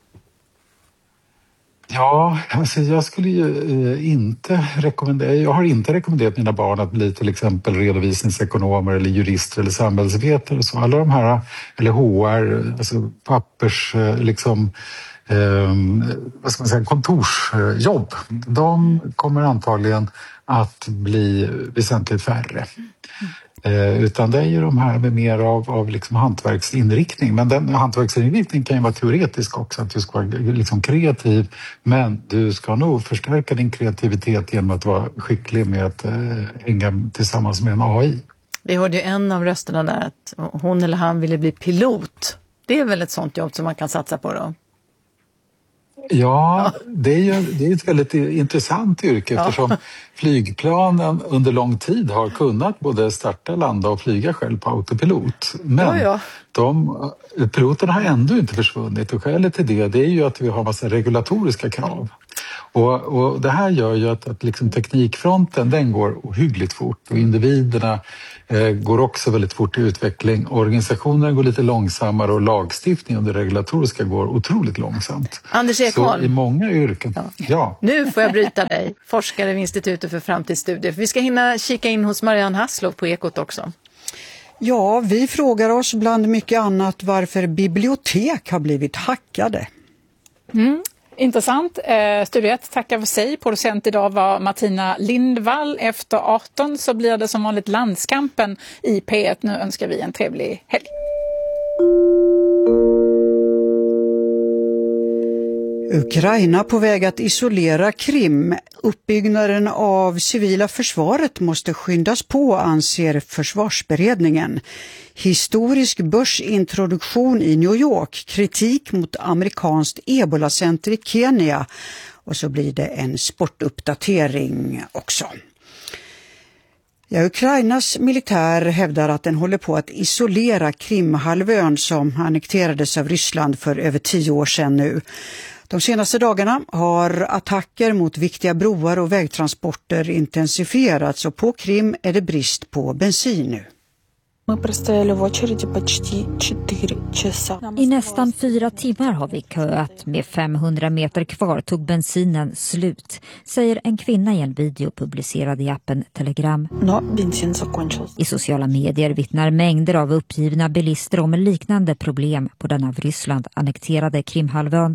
Ja, alltså jag skulle ju inte rekommendera, jag har inte rekommenderat mina barn att bli till exempel redovisningsekonomer eller jurister eller samhällsvetare. Så alla de här, eller H R, alltså pappers, liksom, eh, vad ska man säga, kontorsjobb, de kommer antagligen att bli väsentligt färre. Eh, utan det är ju de här med mer av, av liksom hantverksinriktning. Men den hantverksinriktning kan ju vara teoretisk också, att du ska vara liksom kreativ, men du ska nog förstärka din kreativitet genom att vara skicklig med att eh, hänga tillsammans med en A I. Vi hörde ju en av rösterna där att hon eller han ville bli pilot. Det är väl ett sånt jobb som man kan satsa på då? Ja, det är ju det är ett väldigt intressant yrke Ja. eftersom flygplanen under lång tid har kunnat både starta, landa och flyga själv på autopilot. Men Ja, ja. De, piloterna har ändå inte försvunnit och skälet till det, det är ju att vi har massa regulatoriska krav. Och, och det här gör ju att, att liksom teknikfronten den går ohyggligt fort och individerna eh, går också väldigt fort i utveckling. Organisationerna går lite långsammare och lagstiftningen och det regulatoriska går otroligt långsamt. Anders Så Ekholm. i många yrken, ja. ja. Nu får jag bryta dig, forskare vid Institutet för framtidsstudier. Vi ska hinna kika in hos Marianne Hasslov på Ekot också. Ja, vi frågar oss bland mycket annat varför bibliotek har blivit hackade. Mm. Intressant. Eh, Studio ett tackar för sig. Producent idag var Martina Lindvall. Efter arton så blir det som vanligt Landskampen i P ett. Nu önskar vi en trevlig helg. Ukraina på väg att isolera Krim. Uppbyggnaden av civila försvaret måste skyndas på, anser försvarsberedningen. Historisk börsintroduktion i New York, kritik mot amerikanskt Ebola-center i Kenya och så blir det en sportuppdatering också. Ja, Ukrainas militär hävdar att den håller på att isolera Krimhalvön som annekterades av Ryssland för över tio år sedan nu. De senaste dagarna har attacker mot viktiga broar och vägtransporter intensifierats och på Krim är det brist på bensin nu. I nästan fyra timmar har vi köat. Med femhundra meter kvar tog bensinen slut, säger en kvinna i en video publicerad i appen Telegram. I sociala medier vittnar mängder av uppgivna bilister om liknande problem på den av Ryssland annekterade Krimhalvön.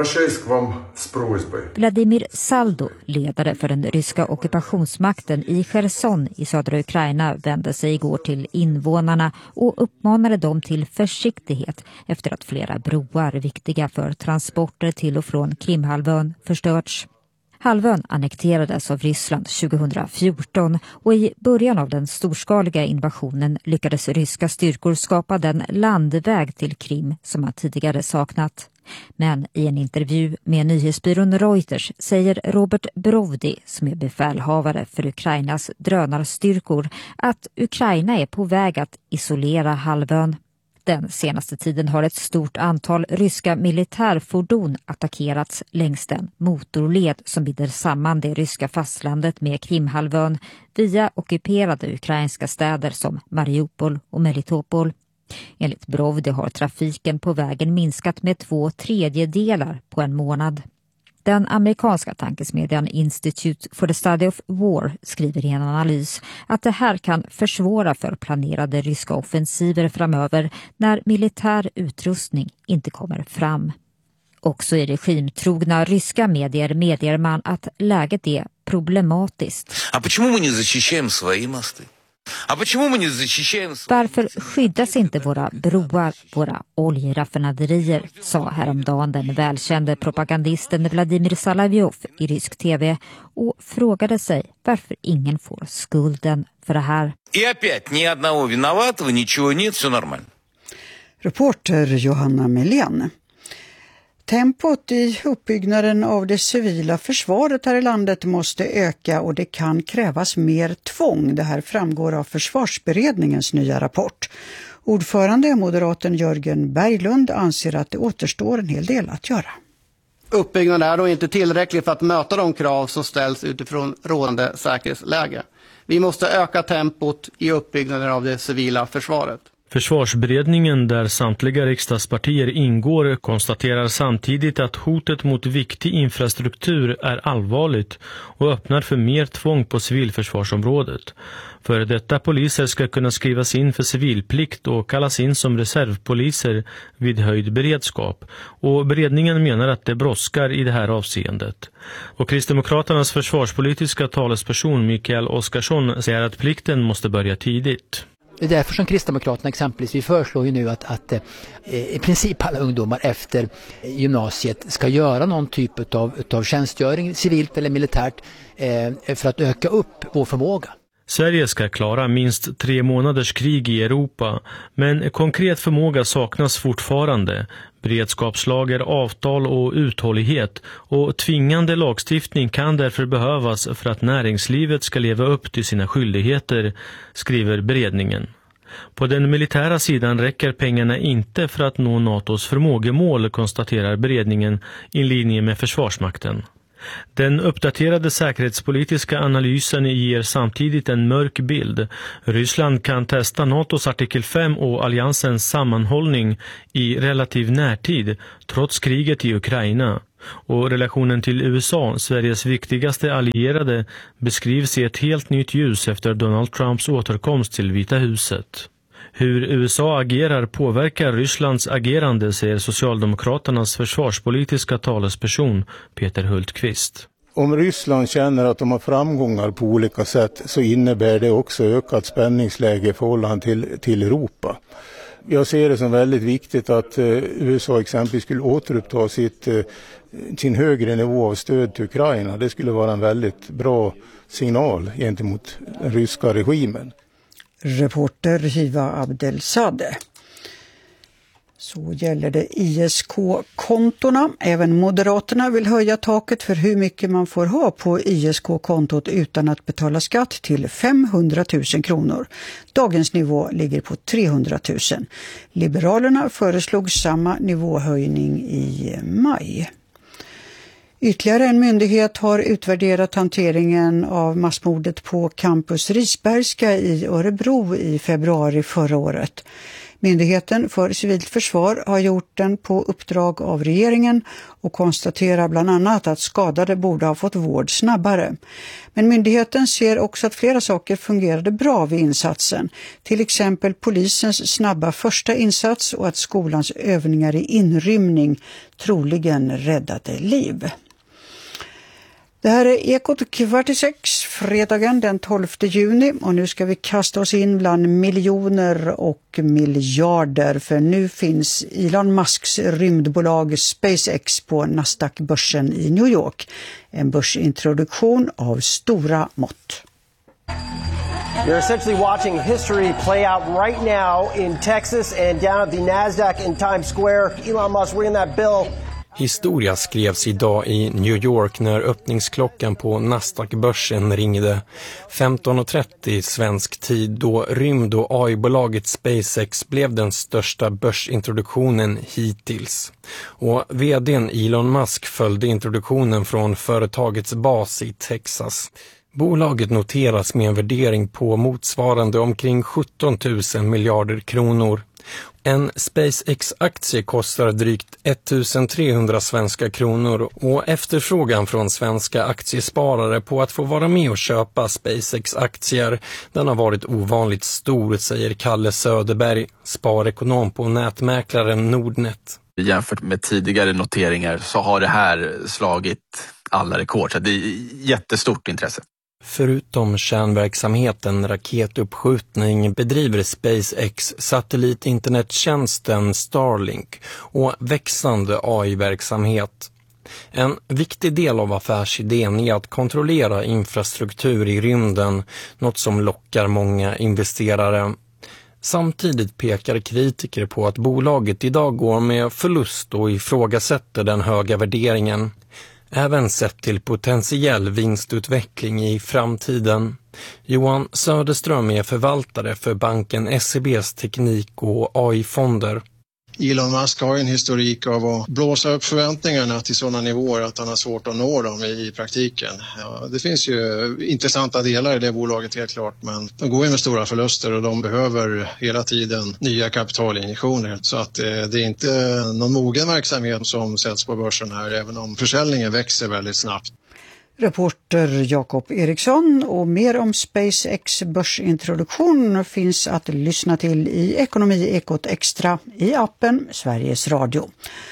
Vladimir Saldo, ledare för den ryska ockupationsmakten i Cherson i södra Ukraina, vände sig igår till invånarna och uppmanade dem till försiktighet efter att flera broar viktiga för transporter till och från Krimhalvön förstörts. Halvön annekterades av Ryssland tjugohundrafjorton och i början av den storskaliga invasionen lyckades ryska styrkor skapa den landväg till Krim som man tidigare saknat. Men i en intervju med nyhetsbyrån Reuters säger Robert Brovdi, som är befälhavare för Ukrainas drönarstyrkor, att Ukraina är på väg att isolera halvön. Den senaste tiden har ett stort antal ryska militärfordon attackerats längs den motorled som binder samman det ryska fastlandet med Krimhalvön via ockuperade ukrainska städer som Mariupol och Melitopol. Enligt Brovdi har trafiken på vägen minskat med två tredjedelar på en månad. Den amerikanska tankesmedjan Institute for the Study of War skriver i en analys att det här kan försvåra för planerade ryska offensiver framöver när militär utrustning inte kommer fram. Också i regimtrogna ryska medier medger man att läget är problematiskt. Varför skyddas inte våra broar, våra oljeraffinaderier, sa häromdagen den välkände propagandisten Vladimir Salavjov i rysk tv och frågade sig varför ingen får skulden för det här. Reporter Johanna Melén. Tempot i uppbyggnaden av det civila försvaret här i landet måste öka och det kan krävas mer tvång. Det här framgår av försvarsberedningens nya rapport. Ordförande moderaten Jörgen Berglund anser att det återstår en hel del att göra. Uppbyggnaden är då inte tillräcklig för att möta de krav som ställs utifrån rådande säkerhetsläge. Vi måste öka tempot i uppbyggnaden av det civila försvaret. Försvarsberedningen, där samtliga riksdagspartier ingår, konstaterar samtidigt att hotet mot viktig infrastruktur är allvarligt och öppnar för mer tvång på civilförsvarsområdet. För detta poliser ska kunna skrivas in för civilplikt och kallas in som reservpoliser vid höjd beredskap. Och beredningen menar att det brådskar i det här avseendet. Och Kristdemokraternas försvarspolitiska talesperson Mikael Oskarsson säger att plikten måste börja tidigt. Det är därför som Kristdemokraterna exempelvis, vi föreslår ju nu att, att eh, i princip alla ungdomar efter gymnasiet ska göra någon typ av, av tjänstgöring, civilt eller militärt, eh, för att öka upp vår förmåga. Sverige ska klara minst tre månaders krig i Europa, men konkret förmåga saknas fortfarande. Beredskapslager, avtal och uthållighet och tvingande lagstiftning kan därför behövas för att näringslivet ska leva upp till sina skyldigheter, skriver beredningen. På den militära sidan räcker pengarna inte för att nå NATOs förmågemål, konstaterar beredningen i linje med Försvarsmakten. Den uppdaterade säkerhetspolitiska analysen ger samtidigt en mörk bild. Ryssland kan testa NATOs artikel fem och alliansens sammanhållning i relativ närtid, trots kriget i Ukraina. Och relationen till U S A, Sveriges viktigaste allierade, beskrivs i ett helt nytt ljus efter Donald Trumps återkomst till Vita huset. Hur U S A agerar påverkar Rysslands agerande, säger Socialdemokraternas försvarspolitiska talesperson Peter Hultqvist. Om Ryssland känner att de har framgångar på olika sätt så innebär det också ökat spänningsläge i förhållande till, till Europa. Jag ser det som väldigt viktigt att eh, U S A exempelvis skulle återuppta sitt, eh, sin högre nivå av stöd till Ukraina. Det skulle vara en väldigt bra signal gentemot den ryska regimen. Reporter Hiva Abdelsadeh. Så gäller det I S K-kontorna. Även Moderaterna vill höja taket för hur mycket man får ha på I S K-kontot utan att betala skatt till femhundratusen kronor. Dagens nivå ligger på trehundratusen. Liberalerna föreslog samma nivåhöjning i maj. Ytterligare en myndighet har utvärderat hanteringen av massmordet på Campus Risbergska i Örebro i februari förra året. Myndigheten för civilt försvar har gjort den på uppdrag av regeringen och konstaterar bland annat att skadade borde ha fått vård snabbare. Men myndigheten ser också att flera saker fungerade bra vid insatsen. Till exempel polisens snabba första insats och att skolans övningar i inrymning troligen räddade liv. Det här är Ekot kvart i sex, fredagen den tolfte juni, och nu ska vi kasta oss in bland miljoner och miljarder, för nu finns Elon Musks rymdbolag SpaceX på Nasdaq-börsen i New York. En börsintroduktion av stora mått. You're essentially watching history play out right now in Texas and down at the Nasdaq in Times Square. Elon Musk ringing that bell. Historia skrevs idag i New York när öppningsklockan på Nasdaq-börsen ringde femton trettio svensk tid, då rymd- och A I-bolaget SpaceX blev den största börsintroduktionen hittills. Och vdn Elon Musk följde introduktionen från företagets bas i Texas. Bolaget noteras med en värdering på motsvarande omkring sjutton tusen miljarder kronor. En SpaceX-aktie kostar drygt ettusentrehundra svenska kronor, och efterfrågan från svenska aktiesparare på att få vara med och köpa SpaceX-aktier, den har varit ovanligt stor, säger Kalle Söderberg, sparekonom på nätmäklaren Nordnet. Jämfört med tidigare noteringar så har det här slagit alla rekord, så det är jättestort intresse. Förutom kärnverksamheten raketuppskjutning bedriver SpaceX satellitinternettjänsten Starlink och växande A I-verksamhet. En viktig del av affärsidén är att kontrollera infrastruktur i rymden, något som lockar många investerare. Samtidigt pekar kritiker på att bolaget idag går med förlust och ifrågasätter den höga värderingen. Även sett till potentiell vinstutveckling i framtiden. Johan Söderström är förvaltare för banken S E B:s teknik- och A I-fonder. Elon Musk har en historik av att blåsa upp förväntningarna till sådana nivåer att han har svårt att nå dem i praktiken. Ja, det finns ju intressanta delar i det bolaget helt klart, men de går ju med stora förluster och de behöver hela tiden nya kapitalinjektioner. Så att eh, det är inte någon mogen verksamhet som sätts på börsen här, även om försäljningen växer väldigt snabbt. Reporter Jakob Eriksson, och mer om SpaceX börsintroduktion finns att lyssna till i Ekonomi Ekot Extra i appen Sveriges Radio.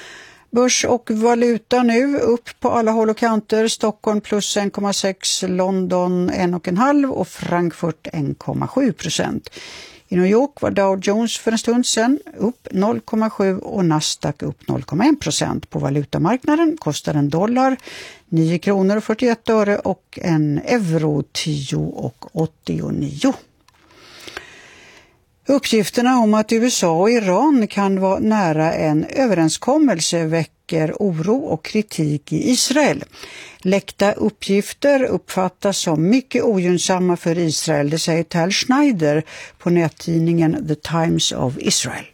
Börs och valuta nu upp på alla håll och kanter. Stockholm plus en komma sex, London en komma fem och Frankfurt en komma sju procent. I New York var Dow Jones för en stund sedan upp noll komma sju och Nasdaq upp noll komma ett procent. På valutamarknaden kostar en dollar nio kronor och fyrtioett öre och en euro tio och åttionio. Uppgifterna om att U S A och Iran kan vara nära en överenskommelse väcker oro och kritik i Israel. Läckta uppgifter uppfattas som mycket ogynnsamma för Israel, det säger Tal Schneider på nättidningen The Times of Israel.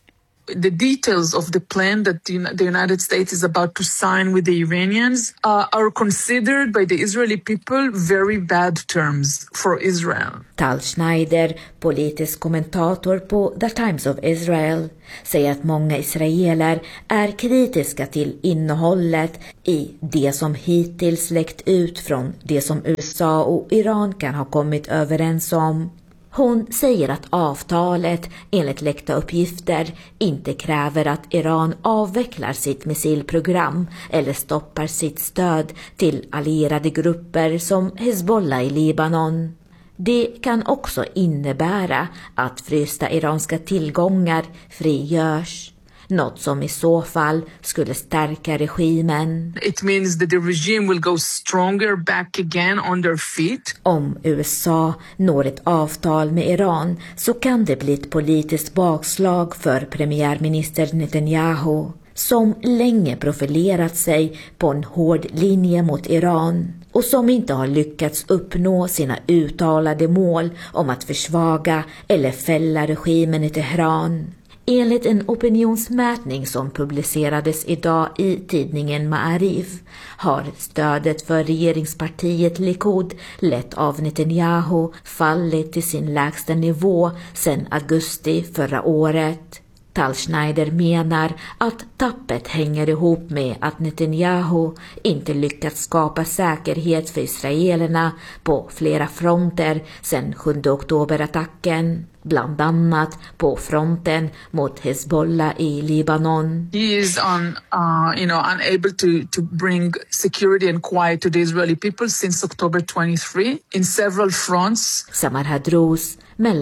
The details of the plan that the United States is about to sign with the Iranians uh, are considered by the Israeli people very bad terms for Israel. Tal Schneider, politisk kommentator på The Times of Israel, säger att många israeler är kritiska till innehållet i det som hittills läckt ut från det som U S A och Iran kan ha kommit överens om. Hon säger att avtalet enligt läckta uppgifter inte kräver att Iran avvecklar sitt missilprogram eller stoppar sitt stöd till allierade grupper som Hezbollah i Libanon. Det kan också innebära att frysta iranska tillgångar frigörs. Något som i så fall skulle stärka regimen. It means that the regime will go stronger back again on their feet. Om U S A når ett avtal med Iran så kan det bli ett politiskt bakslag för premiärminister Netanyahu, som länge profilerat sig på en hård linje mot Iran och som inte har lyckats uppnå sina uttalade mål om att försvaga eller fälla regimen i Teheran. Enligt en opinionsmätning som publicerades idag i tidningen Ma'arif har stödet för regeringspartiet Likud, lett av Netanyahu, fallit till sin lägsta nivå sedan augusti förra året. Tal Schneider menar att tappet hänger ihop med att Netanyahu inte lyckats skapa säkerhet för israelerna på flera fronter sedan sjunde oktoberattacken. Bland annat på fronten mot Hezbollah i Libanon. He is on, uh, you know, unable to, to bring security and quiet to the Israeli people since October twenty-third in several fronts. Samar Hadrouz,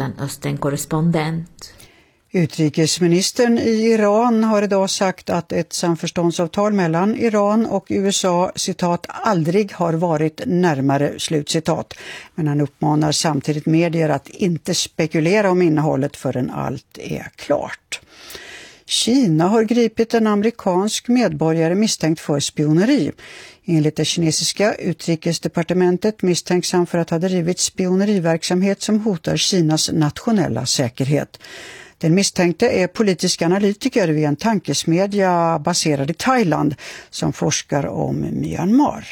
Mellanöstern-korrespondent. Utrikesministern i Iran har idag sagt att ett samförståndsavtal mellan Iran och U S A, citat, aldrig har varit närmare, slutcitat. Men han uppmanar samtidigt medier att inte spekulera om innehållet förrän allt är klart. Kina har gripit en amerikansk medborgare misstänkt för spioneri. Enligt det kinesiska utrikesdepartementet misstänks han för att ha drivit spioneriverksamhet som hotar Kinas nationella säkerhet. Den misstänkte är politisk analytiker vid en tankesmedja baserad i Thailand som forskar om Myanmar.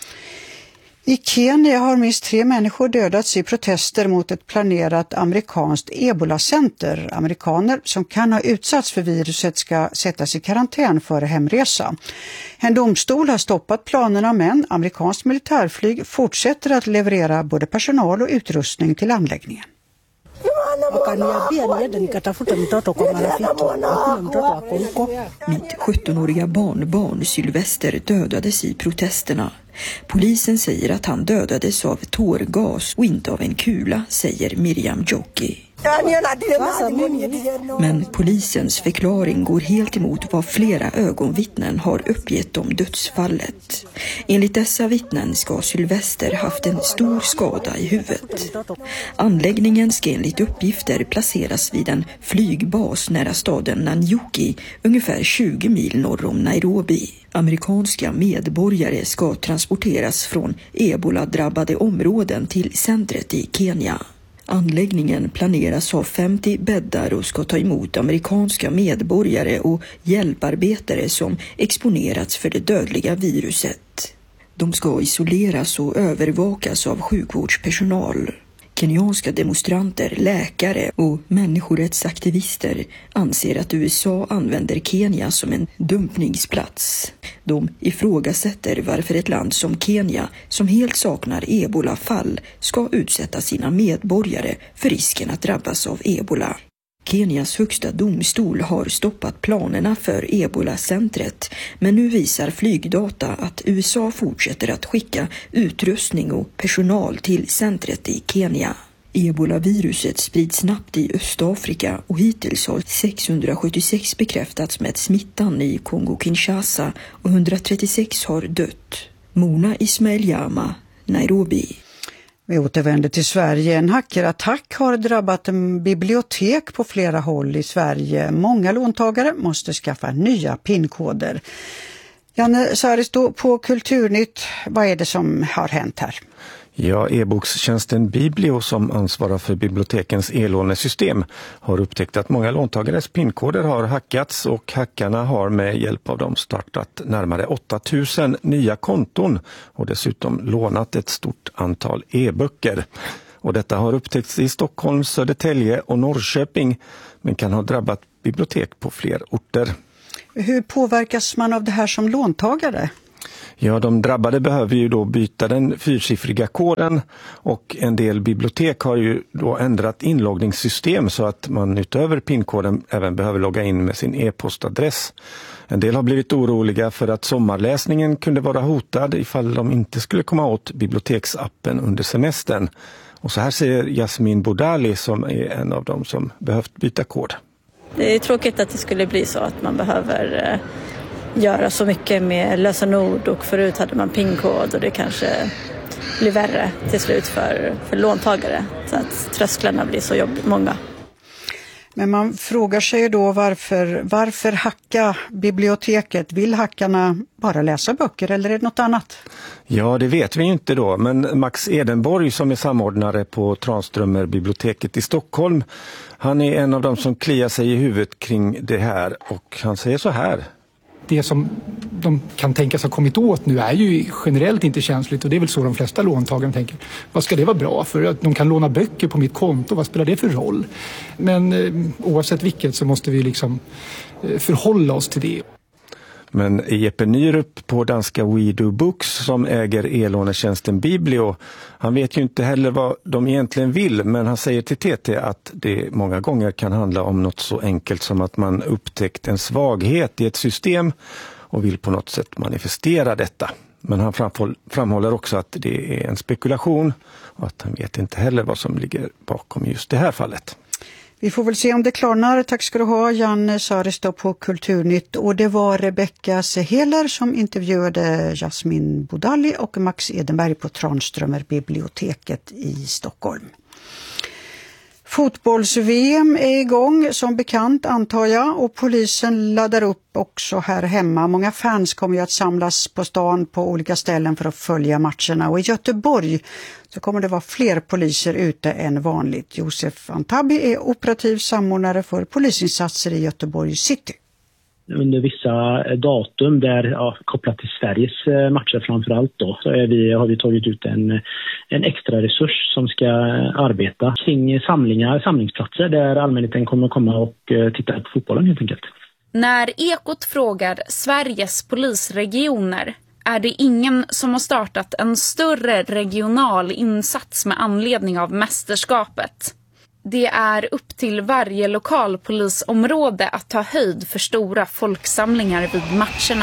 I Kenya har minst tre människor dödats i protester mot ett planerat amerikanskt Ebola-center. Amerikaner som kan ha utsatts för viruset ska sättas i karantän före hemresa. En domstol har stoppat planerna, men amerikanskt militärflyg fortsätter att leverera både personal och utrustning till anläggningen. Mitt sjuttonåriga barnbarn Sylvester dödades i protesterna. Polisen säger att han dödades av tårgas och inte av en kula, säger Miriam Joki. Men polisens förklaring går helt emot vad flera ögonvittnen har uppgett om dödsfallet. Enligt dessa vittnen ska Sylvester haft en stor skada i huvudet. Anläggningen ska enligt uppgifter placeras vid en flygbas nära staden Nanyuki, ungefär tjugo mil norr om Nairobi. Amerikanska medborgare ska transporteras från Ebola-drabbade områden till centret i Kenya. Anläggningen planeras ha femtio bäddar och ska ta emot amerikanska medborgare och hjälparbetare som exponerats för det dödliga viruset. De ska isoleras och övervakas av sjukvårdspersonal. Kenyanska demonstranter, läkare och människorättsaktivister anser att U S A använder Kenya som en dumpningsplats. De ifrågasätter varför ett land som Kenya, som helt saknar Ebola-fall, ska utsätta sina medborgare för risken att drabbas av Ebola. Kenias högsta domstol har stoppat planerna för Ebola-centret, men nu visar flygdata att U S A fortsätter att skicka utrustning och personal till centret i Kenya. Ebola-viruset sprids snabbt i Östafrika och hittills har sexhundrasjuttiosex bekräftats med smittan i Kongo-Kinshasa och hundratrettiosex har dött. Mona Ismail Yama, Nairobi. Vi återvänder till Sverige. En hackerattack har drabbat en bibliotek på flera håll i Sverige. Många låntagare måste skaffa nya pinkoder. Janne Saristo på Kulturnytt, vad är det som har hänt här? Ja, e-bokstjänsten Biblio som ansvarar för bibliotekens e-lånesystem har upptäckt att många låntagares pinkoder har hackats och hackarna har med hjälp av dem startat närmare åtta tusen nya konton och dessutom lånat ett stort antal e-böcker. Och detta har upptäckts i Stockholm, Södertälje och Norrköping men kan ha drabbat bibliotek på fler orter. Hur påverkas man av det här som låntagare? Ja, de drabbade behöver ju då byta den fyrsiffriga koden och en del bibliotek har ju då ändrat inloggningssystem så att man utöver pinkoden även behöver logga in med sin e-postadress. En del har blivit oroliga för att sommarläsningen kunde vara hotad ifall de inte skulle komma åt biblioteksappen under semestern. Och så här säger Jasmin Bodali som är en av dem som behövt byta kod. Det är tråkigt att det skulle bli så att man behöver eh, göra så mycket med lösenord och förut hade man pinkod och det kanske blir värre till slut för, för låntagare så att trösklarna blir så jobb, många. Men man frågar sig då varför, varför hacka biblioteket? Vill hackarna bara läsa böcker eller är det något annat? Ja, det vet vi inte då. Men Max Edenborg som är samordnare på Tranströmer biblioteket i Stockholm, han är en av dem som kliar sig i huvudet kring det här och han säger så här. Det som de kan tänkas ha kommit åt nu är ju generellt inte känsligt och det är väl så de flesta låntagare tänker. Vad ska det vara bra för? Att de kan låna böcker på mitt konto, vad spelar det för roll? Men eh, oavsett vilket så måste vi liksom eh, förhålla oss till det. Men Jeppe Nyrup på danska We Do Books som äger e-lånetjänsten Biblio, han vet ju inte heller vad de egentligen vill men han säger till T T att det många gånger kan handla om något så enkelt som att man upptäckt en svaghet i ett system och vill på något sätt manifestera detta. Men han framhåller också att det är en spekulation och att han vet inte heller vad som ligger bakom just det här fallet. Vi får väl se om det klarnar. Tack ska du ha, Janne Saristo på Kulturnytt. Och det var Rebecca Seheler som intervjuade Jasmin Bodali och Max Edenberg på Tranströmer biblioteket i Stockholm. Fotbolls-V M är igång som bekant antar jag och polisen laddar upp också här hemma. Många fans kommer ju att samlas på stan på olika ställen för att följa matcherna och i Göteborg så kommer det vara fler poliser ute än vanligt. Josef Antabi är operativ samordnare för polisinsatser i Göteborg City. Under vissa datum där ja, kopplat till Sveriges matcher framförallt då så är vi, har vi tagit ut en, en extra resurs som ska arbeta kring samlingar, samlingsplatser där allmänheten kommer komma och titta på fotbollen helt enkelt. När Ekot frågar Sveriges polisregioner är det ingen som har startat en större regional insats med anledning av mästerskapet. Det är upp till varje lokalpolisområde att ta höjd för stora folksamlingar vid matcherna.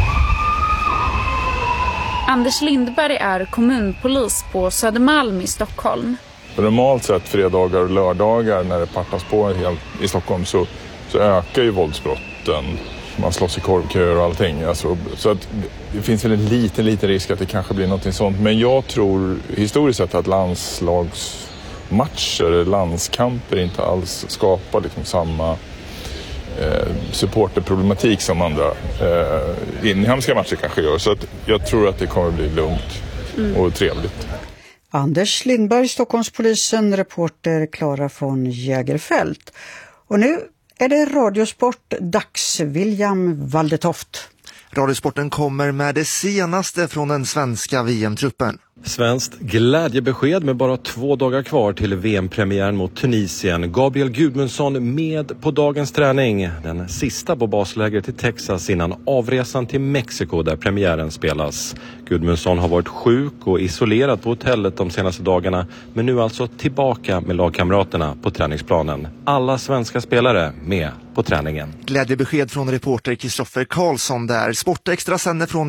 Anders Lindberg är kommunpolis på Södermalm i Stockholm. Normalt sett fredagar och lördagar när det partas på helt i Stockholm så, så ökar ju våldsbrotten. Man slåss i korvköer och allting. Alltså, så att det finns väl en liten, liten risk att det kanske blir något sånt. Men jag tror historiskt sett att landslags matcher, landskamper inte alls skapar liksom samma eh, supporterproblematik som andra eh, inhemska matcher kanske gör. Så att jag tror att det kommer bli lugnt mm. och trevligt. Anders Lindberg, Stockholmspolisen, reporter Klara von Jägerfält. Och nu är det Radiosport dags. William Valdetoft. Radiosporten kommer med det senaste från den svenska V M-truppen. Svenskt glädjebesked med bara två dagar kvar till V M-premiären mot Tunisien. Gabriel Gudmundsson med på dagens träning. Den sista på baslägret i Texas innan avresan till Mexiko där premiären spelas. Gudmundsson har varit sjuk och isolerad på hotellet de senaste dagarna men nu alltså tillbaka med lagkamraterna på träningsplanen. Alla svenska spelare med på träningen. Glädjebesked från reporter Kristoffer Karlsson där. Sportextra sänder från nitton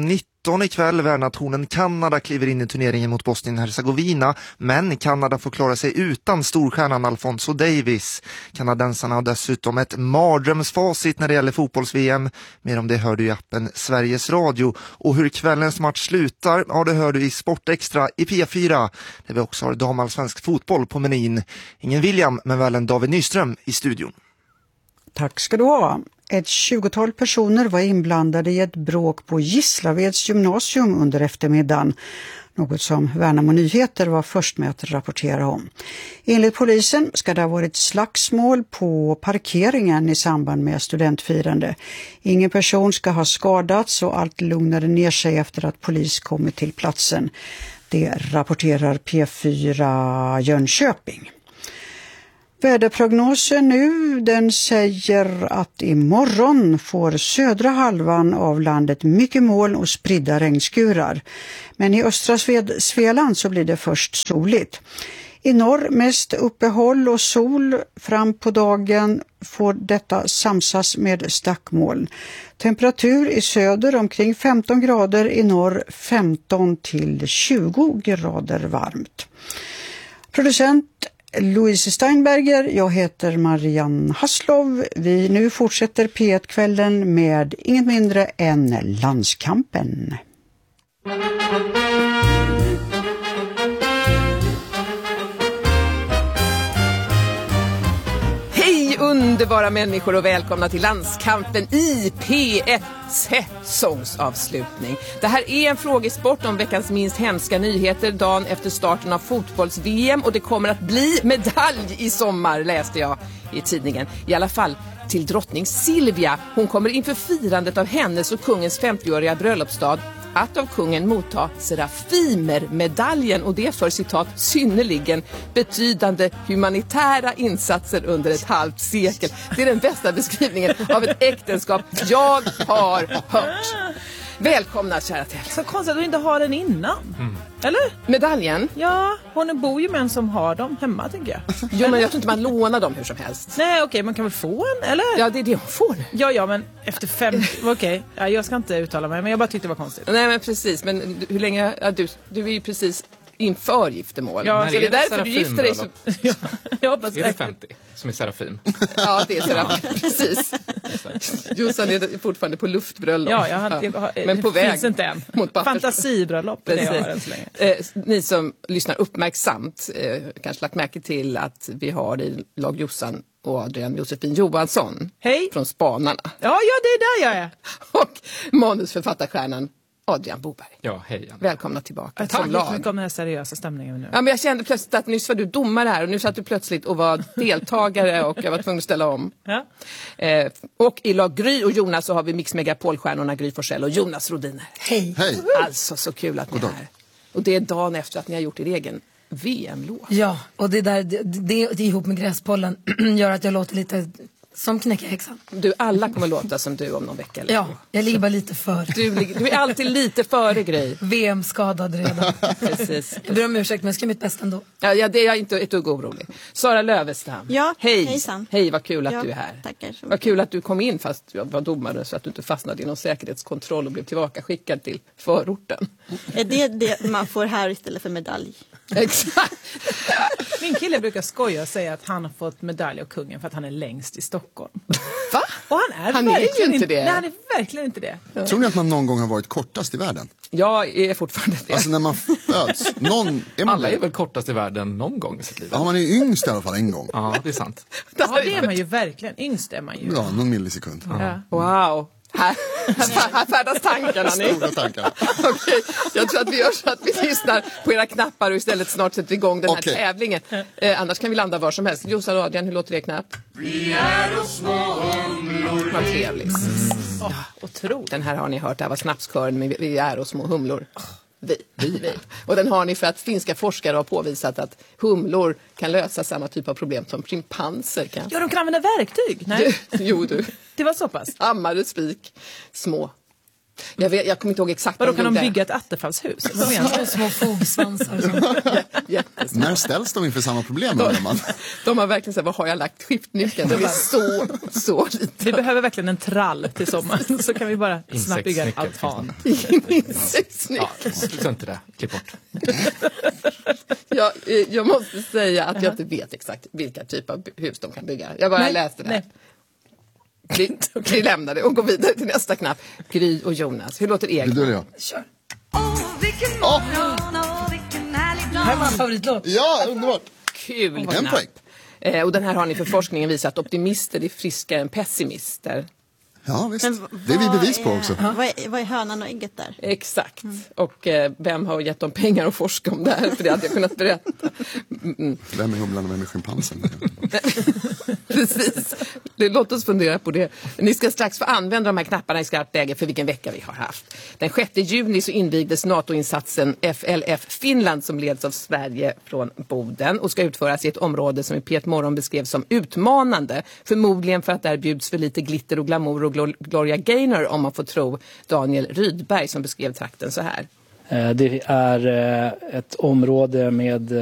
nitton ikväll. Värdnationen Kanada kliver in i turneringen mot Bosnien-Herzegovina, men Kanada får klara sig utan storstjärnan Alfonso Davies. Kanadensarna har dessutom ett mardrömsfacit när det gäller fotbolls-V M. Mer om det hör du i appen Sveriges Radio. Och hur kvällens match slutar, ja, det hör du i Sportextra i P fyra, där vi också har damallsvensk fotboll på menyn. Ingen William, men väl en David Nyström i studion. Tack ska du ha. Ett tjugotal personer var inblandade i ett bråk på Gislaveds gymnasium under eftermiddagen. Något som Värnamo Nyheter var först med att rapportera om. Enligt polisen ska det ha varit slagsmål på parkeringen i samband med studentfirande. Ingen person ska ha skadats och allt lugnade ner sig efter att polis kommit till platsen. Det rapporterar P fyra Jönköping. Väderprognosen nu, den säger att imorgon får södra halvan av landet mycket moln och spridda regnskurar. Men i östra Sve- Svealand så blir det först soligt. I norr mest uppehåll och sol. Fram på dagen får detta samsas med stackmoln. Temperatur i söder omkring femton grader, i norr femton till tjugo grader varmt. Producent Louise Steinberger, jag heter Marianne Hasslov. Vi nu fortsätter P ett-kvällen med inget mindre än landskampen. Hej underbara människor och välkomna till landskampen i P ett säsongsavslutning. Det här är en frågesport om veckans minst hemska nyheter dagen efter starten av fotbolls-V M, och det kommer att bli medalj i sommar, läste jag i tidningen. I alla fall till drottning Silvia. Hon kommer inför firandet av hennes och kungens femtioåriga bröllopsdag att av kungen motta Serafimer-medaljen, och det för citat synnerligen betydande humanitära insatser under ett halvt sekel. Det är den bästa beskrivningen av ett äktenskap jag har hört. Välkomna kära till. Så konstigt att du inte har den innan. Mm. Eller? Medaljen? Ja, hon bor ju med en som har dem hemma, tänker jag. Jo, men jag tror inte man lånar dem hur som helst. Nej, okej, man kan väl få en, eller? Ja, det är det hon får. Ja, ja, men efter fem... Okej, okay. Ja, jag ska inte uttala mig, men jag bara tyckte det var konstigt. Nej, men precis. Men hur länge... Ja, du, du är ju precis inför giftermål. Ja, så det är därför du gifter dig så... ja, jag hoppas är det femtio som är Serafim? Ja, det är Serafim, precis. Jossan är fortfarande på luftbröllop. Ja, jag har, jag har, men på väg finns inte än. Mot Fantasibröllop, det jag har än så länge. Eh, ni som lyssnar uppmärksamt eh, kanske lagt märke till att vi har i lag Jossan och Adrian Josefin Johansson. Hej. Från Spanarna. Ja, ja, det är där jag är. Och manusförfattarstjärnan Adrian Boberg. Ja, hej. Välkomna tillbaka. Jag tackar så mycket om den här seriösa stämningen nu. Ja, men jag kände plötsligt att nyss var du domare här och nu satt du plötsligt och var deltagare och jag var tvungen att ställa om. Ja. Eh, och i lag Gry och Jonas så har vi Mix Megapol-stjärnorna Gry Forssell och Jonas Rodiner. Hej. Hej. Alltså så kul att ni är här. Och det är dagen efter att ni har gjort er egen V M-låt. Ja, och det där det, det, det ihop med gräspollen gör att jag låter lite som knäckehäxan. Du, alla kommer låta som du om någon vecka. Eller? Ja, jag ligger bara lite före. Du, du är alltid lite före Grej. V M-skadad redan. Precis. Jag ber om ursäkt, men jag ska göra mitt bästa ändå. Ja, ja, det är jag inte ett dugg orolig. Sara Lövestam. Ja, hej. Hejsan. Hej, vad kul att ja, du är här. Tackar så vad kul att du kom in fast jag var domare så att du inte fastnade i någon säkerhetskontroll och blev tillbakaskickad till förorten. Är det det man får här istället för medalj? Exakt. Min kille brukar skoja och säga att han har fått medalj av kungen för att han är längst i Stockholm. Va? Och han är, han är ju inte det. Nej, han är verkligen inte det. Ja. Tror ni att man någon gång har varit kortast i världen? Jag är fortfarande det. Alltså när man föds. Någon, är man Alla det? är väl kortast i världen någon gång i sitt liv? Ja, man är yngst i alla fall en gång. Ja, det är sant. Ja, det är man ju verkligen. Yngst är man ju. Ja, någon millisekund. Ja. Wow. Här, här färdas tankarna ni. Stora tankar. Okej, jag tror att vi gör så att vi lyssnar på era knappar och istället snart sätter igång den här okay. tävlingen. Eh, annars kan vi landa var som helst. Jossan och Adrian, hur låter det knapp? Vi är och små humlor. Vad trevligt. Mm. Oh, otroligt. Den här har ni hört, det här var snapskören med Vi är och små humlor. Vi. Vi. Och den har ni för att finska forskare har påvisat att humlor kan lösa samma typ av problem som schimpanser kan. Ja, de kan använda verktyg. Nej. Jo, du. Det var så pass. Hammare, spik, små Jag, vet, jag kommer inte ihåg exakt. Vadå, kan de gjorde. bygga ett attefallshus? Vad Små, menar du? små fogsvansar. När ställs de inför samma problem? De, man? de har verkligen sagt, vad har jag lagt skiftnyckeln? Det är så, så lite. Vi behöver verkligen en trall till sommaren, så kan vi bara snabbt bygga en altan. Insektsnyckel. Ja, sluta inte det. Klipp bort. jag, jag måste säga att jag inte vet exakt vilka typer av hus de kan bygga. Jag bara nej, läste det. Nej. Vi, vi lämnar det och går vidare till nästa knapp. Gry och Jonas. Hur låter er? Det är jag. Kör. Oh. Här var en favoritlåt. Ja, underbart. Kul En knapp. poäng. Eh, och den här har ni för forskningen visat att optimister är friskare än pessimister. Ja, visst. Men Det är vi vad bevis på är- också. Vad är, vad är hönan och ägget där? Exakt. Och eh, vem har gett dem pengar att forska om det här? För det hade jag kunnat berätta. Mm. Vem är humlan och vem är schimpansen? Precis. Det, låt oss fundera på det. Ni ska strax få använda de här knapparna i skarpt läge för vilken vecka vi har haft. Den sjätte juni så invigdes NATO-insatsen F L F Finland som leds av Sverige från Boden och ska utföras i ett område som i P ett Morgon beskrevs som utmanande. Förmodligen för att där bjuds för lite glitter och glamour och Gloria Gaynor, om man får tro Daniel Rydberg som beskrev trakten så här. Det är ett område med